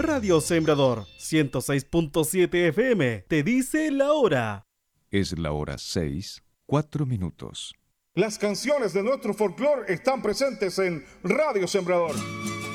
Radio Sembrador 106.7 FM te dice la hora. Es la hora 6, 4 minutos. Las canciones de nuestro folclore están presentes en Radio Sembrador.